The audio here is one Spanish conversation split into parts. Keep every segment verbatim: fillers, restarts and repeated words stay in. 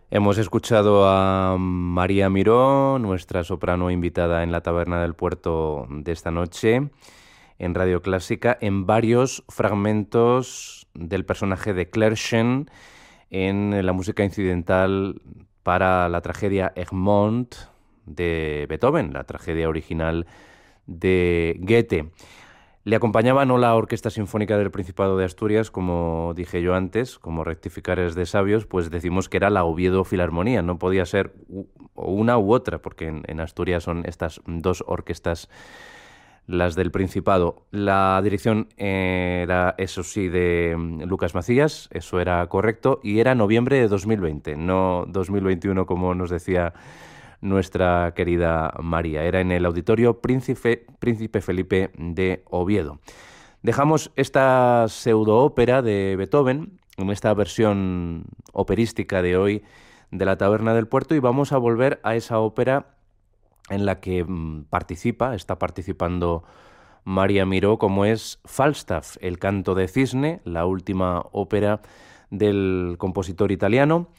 Hemos escuchado a María Miró, nuestra soprano invitada en la Taberna del Puerto de esta noche, en Radio Clásica, en varios fragmentos del personaje de Clerchen en la música incidental para la tragedia Egmont de Beethoven, la tragedia original de Goethe. Le acompañaba no la Orquesta Sinfónica del Principado de Asturias, como dije yo antes, como rectificares de sabios, pues decimos que era la Oviedo Filarmonía, no podía ser una u otra, porque en, en Asturias son estas dos orquestas las del Principado. La dirección era, eso sí, de Lucas Macías, eso era correcto, y era noviembre de dos mil veinte, no dos mil veintiuno como nos decía nuestra querida María. Era en el Auditorio Príncipe, Príncipe Felipe de Oviedo. Dejamos esta pseudo-ópera de Beethoven, en esta versión operística de hoy de la Taberna del Puerto, y vamos a volver a esa ópera en la que participa, está participando María Miró, como es Falstaff, el canto de cisne, la última ópera del compositor italiano,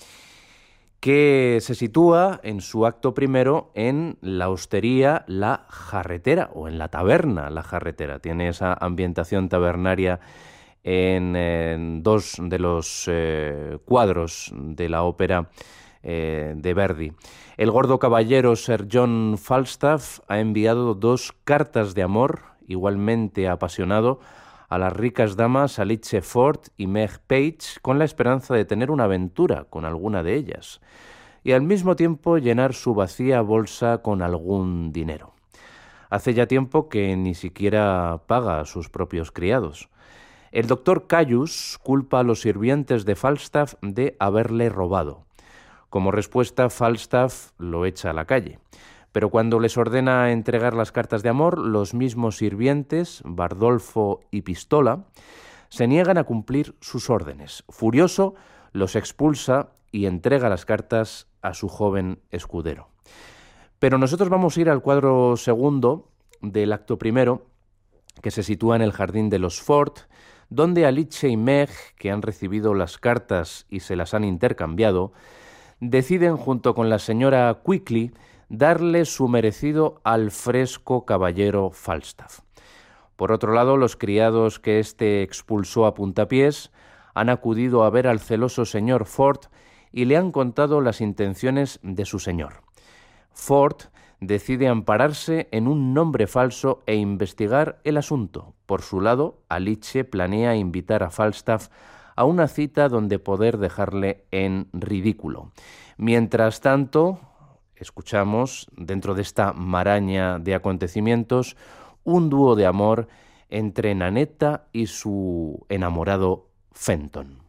que se sitúa en su acto primero en la hostería La Jarretera, o en la taberna La Jarretera. Tiene esa ambientación tabernaria en, en dos de los eh, cuadros de la ópera eh, de Verdi. El gordo caballero Sir John Falstaff ha enviado dos cartas de amor, igualmente apasionado, a las ricas damas Alice Ford y Meg Page, con la esperanza de tener una aventura con alguna de ellas y al mismo tiempo llenar su vacía bolsa con algún dinero. Hace ya tiempo que ni siquiera paga a sus propios criados. El doctor Cayus culpa a los sirvientes de Falstaff de haberle robado. Como respuesta, Falstaff lo echa a la calle. Pero cuando les ordena entregar las cartas de amor, los mismos sirvientes, Bardolfo y Pistola, se niegan a cumplir sus órdenes. Furioso, los expulsa y entrega las cartas a su joven escudero. Pero nosotros vamos a ir al cuadro segundo del acto primero, que se sitúa en el jardín de los Ford, donde Alice y Meg, que han recibido las cartas y se las han intercambiado, deciden junto con la señora Quickly darle su merecido al fresco caballero Falstaff. Por otro lado, los criados que éste expulsó a puntapiés han acudido a ver al celoso señor Ford y le han contado las intenciones de su señor. Ford decide ampararse en un nombre falso e investigar el asunto. Por su lado, Alice planea invitar a Falstaff a una cita donde poder dejarle en ridículo. Mientras tanto, escuchamos, dentro de esta maraña de acontecimientos, un dúo de amor entre Nanetta y su enamorado Fenton.